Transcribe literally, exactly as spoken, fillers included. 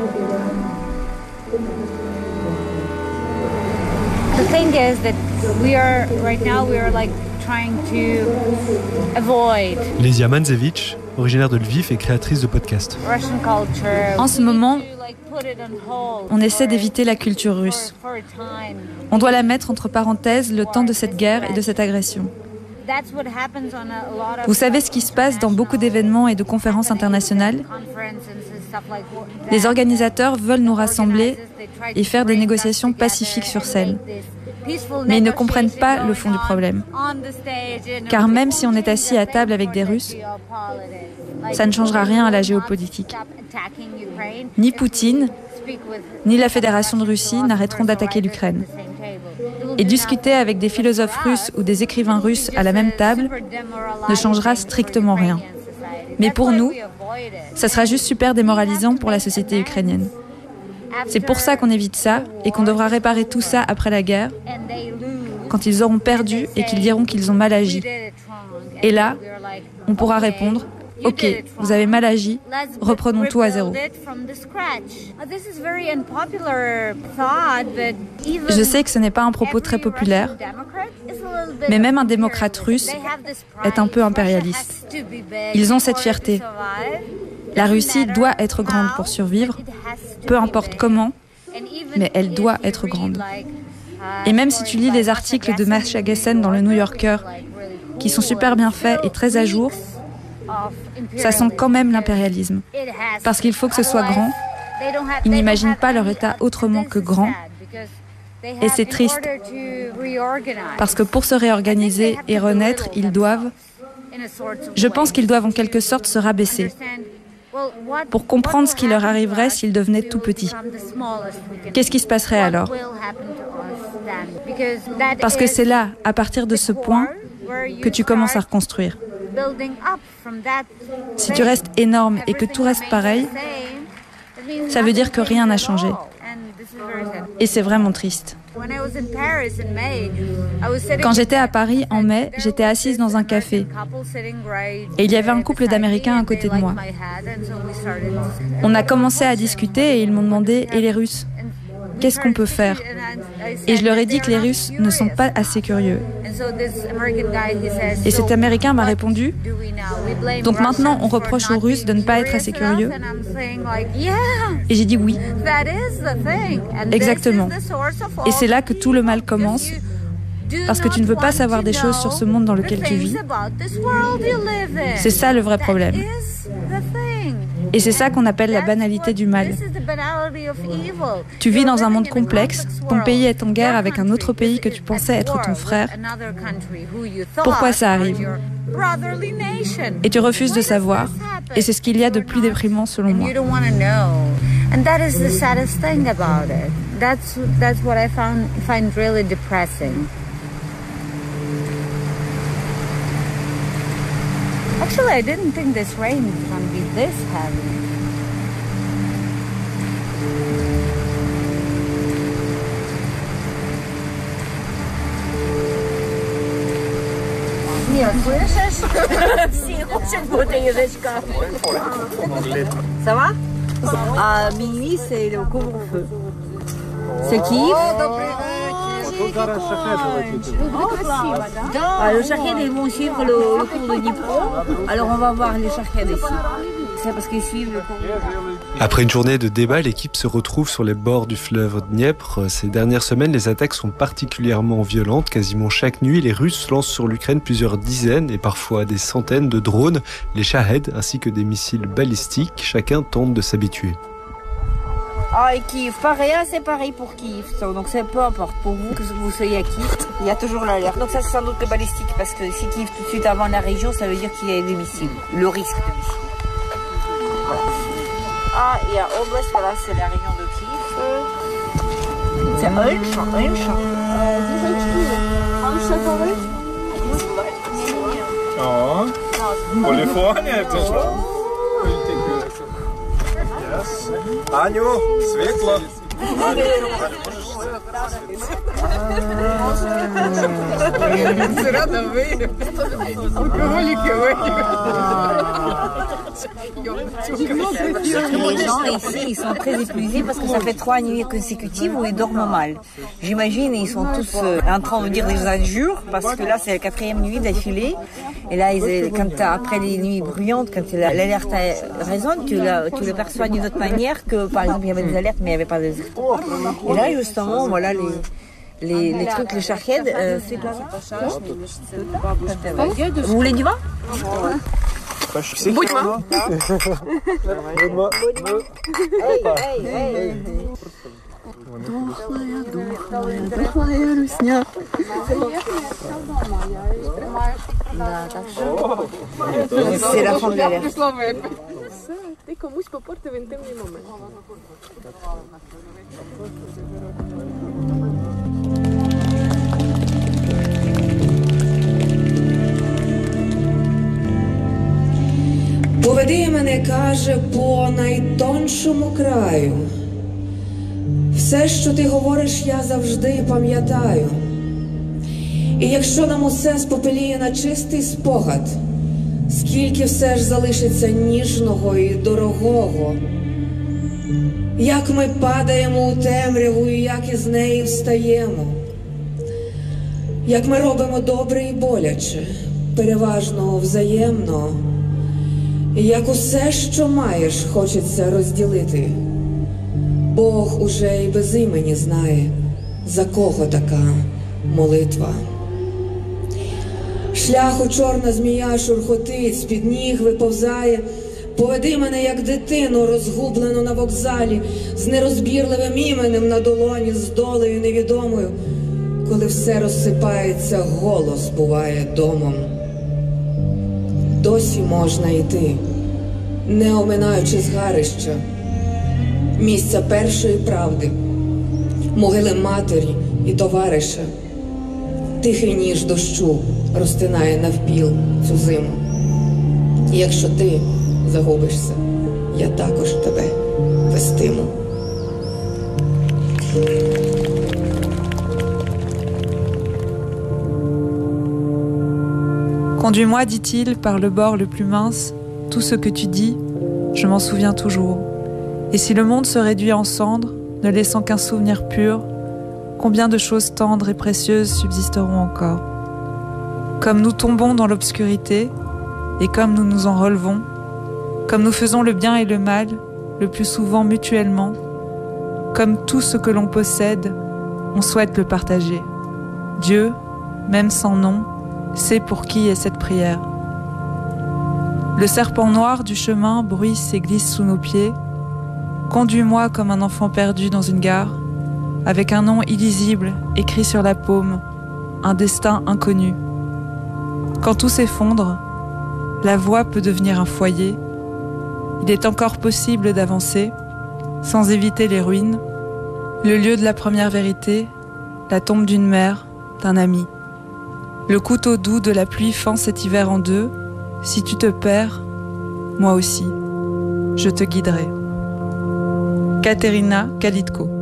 The thing is that we are right now we are like trying to avoid. Lesia Manzevich, originaire de Lviv et créatrice de podcasts. Russian culture. En ce moment, on essaie d'éviter la culture russe. On doit la mettre entre parenthèses le temps de cette guerre et de cette agression. Vous savez ce qui se passe dans beaucoup d'événements et de conférences internationales? Les organisateurs veulent nous rassembler et faire des négociations pacifiques sur scène. Mais ils ne comprennent pas le fond du problème. Car même si on est assis à table avec des Russes, ça ne changera rien à la géopolitique. Ni Poutine, ni la Fédération de Russie n'arrêteront d'attaquer l'Ukraine. Et discuter avec des philosophes russes ou des écrivains russes à la même table ne changera strictement rien. Mais pour nous, ça sera juste super démoralisant pour la société ukrainienne. C'est pour ça qu'on évite ça et qu'on devra réparer tout ça après la guerre, quand ils auront perdu et qu'ils diront qu'ils ont mal agi. Et là, on pourra répondre « Ok, vous avez mal agi, reprenons tout à zéro ». Je sais que ce n'est pas un propos très populaire, mais même un démocrate russe est un peu impérialiste. Ils ont cette fierté. La Russie doit être grande pour survivre, peu importe comment, mais elle doit être grande. Et même si tu lis les articles de Masha Gessen dans le New Yorker, qui sont super bien faits et très à jour, ça sent quand même l'impérialisme. Parce qu'il faut que ce soit grand, ils n'imaginent pas leur État autrement que grand. Et c'est triste, parce que pour se réorganiser et renaître, ils doivent, je pense qu'ils doivent en quelque sorte se rabaisser, pour comprendre ce qui leur arriverait s'ils devenaient tout petits. Qu'est-ce qui se passerait alors? Parce que c'est là, à partir de ce point, que tu commences à reconstruire. Si tu restes énorme et que tout reste pareil, ça veut dire que rien n'a changé. Et c'est vraiment triste. Quand j'étais à Paris en mai, j'étais assise dans un café et il y avait un couple d'Américains à côté de moi. On a commencé à discuter et ils m'ont demandé « Et les Russes ? Qu'est-ce qu'on peut faire ?» Et je leur ai dit que les Russes ne sont pas assez curieux. Et cet Américain m'a répondu « Donc maintenant on reproche aux Russes de ne pas être assez curieux ?» Et j'ai dit oui. Exactement. Et c'est là que tout le mal commence, parce que tu ne veux pas savoir des choses sur ce monde dans lequel tu vis. C'est ça le vrai problème. Et c'est ça qu'on appelle la banalité du mal. Tu vis dans un monde complexe, ton pays est en guerre avec un autre pays que tu pensais être ton frère. Pourquoi ça arrive? Et tu refuses de savoir, et c'est ce qu'il y a de plus déprimant selon moi. And that is the saddest thing about it. That's that's what I found find really depressing. Actually, I didn't think this rain was going to be this heavy. Нет, слышишь? Хочет бутылочка. Ça va? À minuit, c'est le couvre-feu. C'est Kiev. Ah, le Shahid, ils vont suivre le, le cours de Dnipro. Alors on va voir les Shahids ici. C'est parce qu'ils suivent le cours. Après une journée de débat, l'équipe se retrouve sur les bords du fleuve Dniepr. Ces dernières semaines, les attaques sont particulièrement violentes. Quasiment chaque nuit, les Russes lancent sur l'Ukraine plusieurs dizaines et parfois des centaines de drones, les Shahed, ainsi que des missiles balistiques. Chacun tente de s'habituer. Ah, et Kiev, pareil, c'est pareil pour Kiev. Donc c'est peu importe pour vous que vous soyez à Kiev, il y a toujours l'alerte. Donc ça c'est sans doute le balistique parce que si Kiev tout de suite avant la région, ça veut dire qu'il y a des missiles, le risque de missiles. Voilà. Ah, il y a Oblast, voilà, c'est la région de Kiev. C'est Olcha, Olcha. Ja, California пришла. Аню, светло. Рано вы. Алкоголики вы. Les gens ici, ils sont très épuisés parce que ça fait trois nuits consécutives où ils dorment mal. J'imagine, ils sont tous euh, en train de dire des injures parce que là, c'est la quatrième nuit d'affilée. Et là, ils, quand après les nuits bruyantes, quand l'alerte résonne, tu, la, tu le perçois d'une autre manière que, par exemple, il y avait des alertes, mais il n'y avait pas de... Et là, justement, voilà les... Les, les trucs, les charrettes, euh, c'est là. Vous voulez du vin? Будь ма. Дохлая, дохлая, дохлая русня. C'est la fin de l'alerte. Все, ти комусь попортив інтимний момент. Поведи мене, каже, по найтоншому краю. Все, що ти говориш, я завжди пам'ятаю. І якщо нам усе спопеліє на чистий спогад, скільки все ж залишиться ніжного і дорогого, як ми падаємо у темряву і як із неї встаємо, як ми робимо добре і боляче, переважно взаємно, як усе, що маєш, хочеться розділити. Бог уже й без імені знає, за кого така молитва. Шляху чорна змія шурхотить, з-під ніг виповзає. Поведи мене, як дитину, розгублену на вокзалі, з нерозбірливим іменем на долоні, з долею невідомою. Коли все розсипається, голос буває домом. Досі можна йти, не оминаючи згарища, місця першої правди, могили матері і товариша. Тихий ніж дощу розтинає навпіл цю зиму. І якщо ти загубишся, я також тебе вестиму. Conduis-moi, dit-il, par le bord le plus mince. Tout ce que tu dis, je m'en souviens toujours. Et si le monde se réduit en cendres, ne laissant qu'un souvenir pur, combien de choses tendres et précieuses subsisteront encore? Comme nous tombons dans l'obscurité, et comme nous nous en relevons, comme nous faisons le bien et le mal, le plus souvent mutuellement, comme tout ce que l'on possède, on souhaite le partager. Dieu, même sans nom, sait pour qui est cette prière. Le serpent noir du chemin bruisse et glisse sous nos pieds. Conduis-moi comme un enfant perdu dans une gare, avec un nom illisible écrit sur la paume, un destin inconnu. Quand tout s'effondre, la voie peut devenir un foyer. Il est encore possible d'avancer, sans éviter les ruines, le lieu de la première vérité, la tombe d'une mère, d'un ami. Le couteau doux de la pluie fend cet hiver en deux. Si tu te perds, moi aussi, je te guiderai. Katerina Kalitko.